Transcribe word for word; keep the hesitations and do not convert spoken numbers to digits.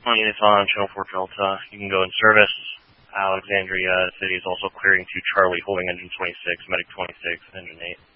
Units on Channel four Delta. You can go in service. Alexandria City is also clearing to Charlie, holding engine twenty-six, medic twenty-six, engine eight.